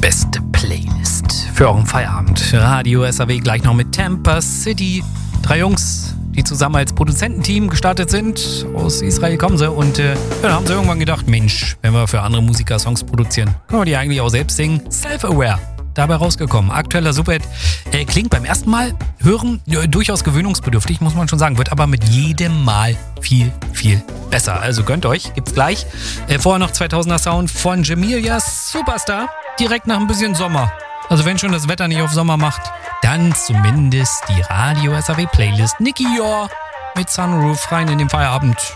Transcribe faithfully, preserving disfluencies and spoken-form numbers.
beste Playlist für euren Feierabend. Radio S A W gleich noch mit Tampa City. Drei Jungs, die zusammen als Produzententeam gestartet sind. Aus Israel kommen sie und äh, dann haben sie irgendwann gedacht, Mensch, wenn wir für andere Musiker Songs produzieren, können wir die eigentlich auch selbst singen. Self-Aware. Dabei rausgekommen. Aktueller Superhit. Äh, klingt beim ersten Mal hören äh, durchaus gewöhnungsbedürftig, muss man schon sagen. Wird aber mit jedem Mal viel, viel besser. Also gönnt euch. Gibt's gleich. Äh, vorher noch zweitausender Sound von Jamelia Superstar. Direkt nach ein bisschen Sommer. Also wenn schon das Wetter nicht auf Sommer macht, dann zumindest die Radio S A W Playlist. Nicky Yor mit Sunroof rein in den Feierabend.